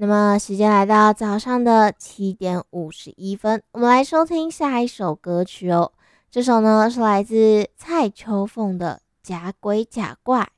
那么时间来到早上的7:51，我们来收听下一首歌曲哦。这首呢是来自蔡秋凤的《假鬼假怪》。